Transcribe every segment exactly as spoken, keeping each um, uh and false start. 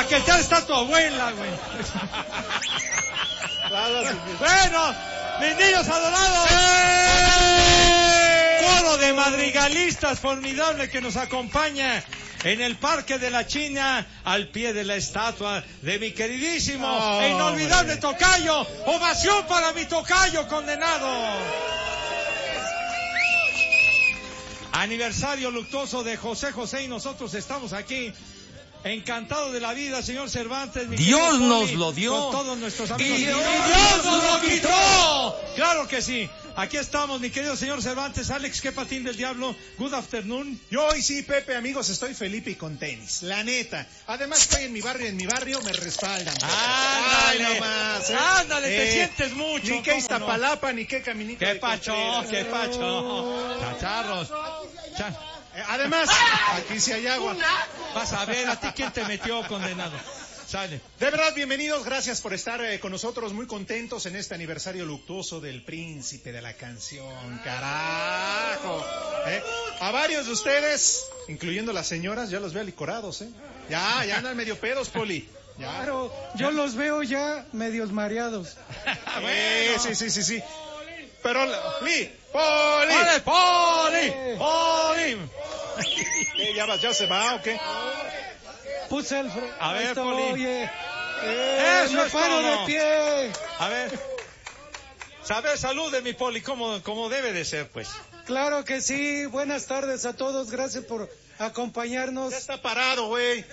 paquetear está tu abuela, güey. Bueno, mis niños adorados. ¡Eh! Coro de madrigalistas formidable que nos acompaña en el Parque de la China, al pie de la estatua de mi queridísimo oh, e inolvidable hombre. Tocayo. Ovación para mi tocayo condenado. Aniversario luctuoso de José José y nosotros estamos aquí encantados de la vida, señor Cervantes. Mi Dios nos lo dio. Con todos nuestros amigos. Y Dios, y Dios nos lo quitó. Claro que sí. Aquí estamos, mi querido señor Cervantes. Alex, qué patín del diablo. Good afternoon. Yo hoy sí, Pepe, amigos, estoy Felipe y con tenis. La neta. Además estoy en mi barrio, en mi barrio me respaldan. Ándale, Ay, nomás, ¿eh? Ándale, te eh, sientes mucho. Ni qué Iztapalapa, no? Ni qué caminito. Qué pacho, qué pacho. Chacharros. Char... Eh, además, aquí sí hay agua. Vas a ver, ¿a ti quién te metió, condenado? Sale. De verdad, bienvenidos, gracias por estar eh, con nosotros, muy contentos en este aniversario luctuoso del príncipe de la canción, carajo. ¿Eh? A varios de ustedes, incluyendo las señoras, ya los veo alicorados, ¿eh? Ya, ya andan medio pedos, Poli. Ya. Claro, yo los veo ya medios mareados. Bueno. Eh, sí, sí, sí, sí. Pero, Li, Poli. ¡Poli, Poli! ¡Poli! ¿Qué, ya, va, ¿Ya se va o qué? Puse el... Fre... A ver, Esto, Poli. Oye, eh, Eso me es paro todo. de pie. A ver. Saber, salud de mi Poli, como, como debe de ser, pues. Claro que sí. Buenas tardes a todos. Gracias por acompañarnos. Ya está parado, güey.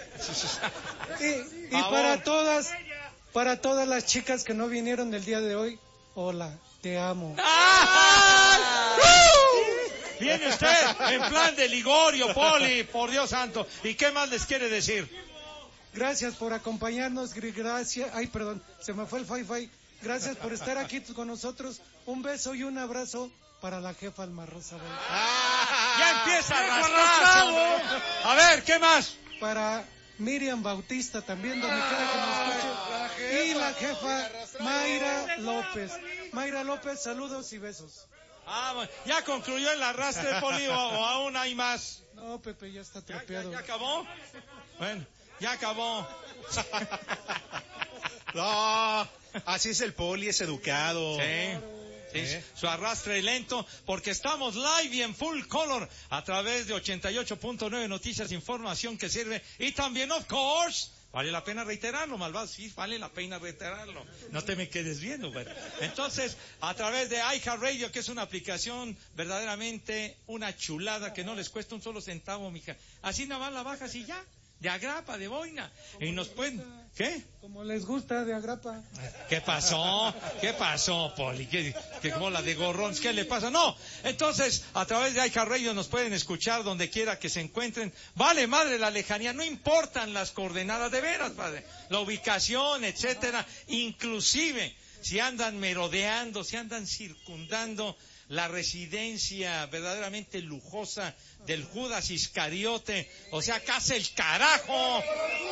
Y, y para todas, para todas las chicas que no vinieron el día de hoy, hola, te amo. ¡Ah! Viene usted en plan de Ligorio, Poli, por Dios santo. ¿Y qué más les quiere decir? Gracias por acompañarnos, gracias, ay perdón, se me fue el fi-fi. Gracias por estar aquí con nosotros. Un beso y un abrazo para la jefa Almarrosa. Ah, ya empieza a arrastrar. A ver, ¿qué más? Para Miriam Bautista también, donde quiera que nos escuche. Y la jefa Mayra López. Mayra López, saludos y besos. Ah, bueno, ¿ya concluyó el arrastre, Poli, o, o aún hay más? No, Pepe, ya está ¿Ya, trapeado. ya, ya acabó? Bueno, ya acabó. No, así es el Poli, es educado. Sí, sí, ¿Eh? Su arrastre lento, porque estamos live y en full color a través de ochenta y ocho punto nueve Noticias, información que sirve. Y también, of course, vale la pena reiterarlo, malvado, sí, vale la pena reiterarlo. No te me quedes viendo, güey. Entonces, a través de iHeartRadio, que es una aplicación verdaderamente una chulada, que no les cuesta un solo centavo, mija. Así nada más la bajas y ya, de agrapa, de boina. Y nos pueden... ¿Qué? Como les gusta, de agrapa. ¿Qué pasó? ¿Qué pasó, Poli? ¿Qué, qué bola de gorrón? ¿Qué le pasa? No. Entonces, a través de iHeartRadio nos pueden escuchar donde quiera que se encuentren. Vale, madre, la lejanía. No importan las coordenadas, de veras, padre. La ubicación, etcétera. Inclusive, si andan merodeando, si andan circundando la residencia verdaderamente lujosa del Judas Iscariote. O sea, casi el carajo.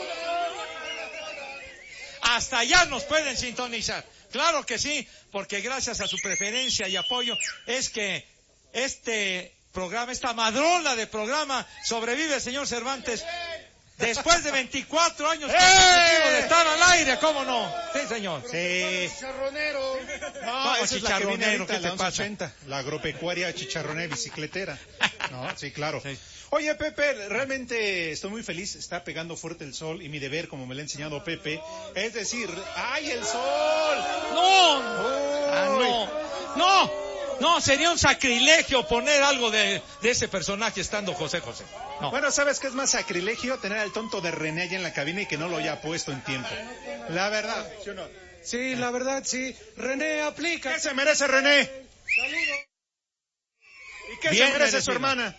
Hasta allá nos pueden sintonizar. Claro que sí, porque gracias a su preferencia y apoyo es que este programa, esta madrona de programa, sobrevive, señor Cervantes, después de veinticuatro años consecutivos de estar al aire, ¿cómo no? Sí, señor. Sí. Chicharronero. No, esa es la que viene ahorita, ¿qué te la pasa? once ochenta, la agropecuaria chicharronera bicicletera. No, sí, claro. Sí. Oye, Pepe, realmente estoy muy feliz, está pegando fuerte el sol y mi deber, como me lo ha enseñado Pepe, es decir, ¡ay, el sol! ¡No! ¡Uy! Ah, no, no, no, sería un sacrilegio poner algo de, de ese personaje estando José José. No. Bueno, ¿sabes qué es más sacrilegio? Tener al tonto de René allá en la cabina y que no lo haya puesto en tiempo. La verdad, ¿sí o no? Sí, la verdad, sí. René, aplica. ¿Qué se merece René? Saludos. ¿Y qué Bien se merece su merecido. hermana?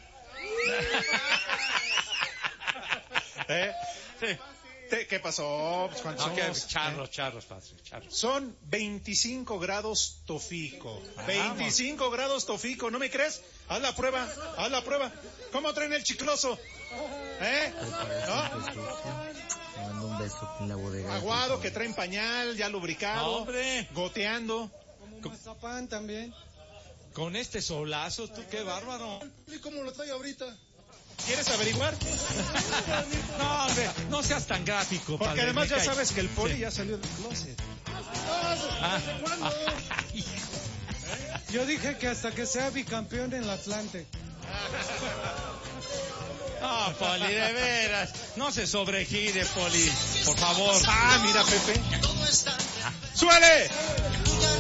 ¿Eh? Sí. ¿Te- ¿Qué pasó? Pues, ¿cuántos No, que somos? charros, ¿Eh? charros, padre, charros. Son veinticinco grados Tofico. Vamos. veinticinco grados Tofico, ¿no me crees? Haz la prueba, haz la prueba. ¿Cómo traen el chicloso? ¿Eh? ¿No? Te mando un beso en la bodega. Aguado, que traen pañal, ya lubricado. No, hombre. Goteando. Como mazapán también. Con este solazo, tú qué bárbaro. ¿Y cómo lo trae ahorita? ¿Quieres averiguar? No, hombre, no seas tan gráfico, Porque padre, además me ya cae. sabes que el Poli Sí. ya salió del closet. Ah, ah, Yo dije que hasta que sea bicampeón en el Atlante. No, Poli, de veras. No se sobregire, Poli. Por favor. Ah, mira, Pepe. ¡Suele!